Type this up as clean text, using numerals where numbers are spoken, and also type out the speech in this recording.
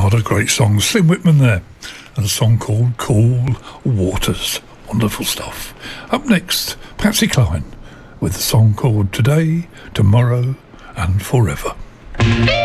What a great song. Slim Whitman there. And a song called Cool Waters. Wonderful stuff. Up next, Patsy Cline with a song called Today, Tomorrow and Forever.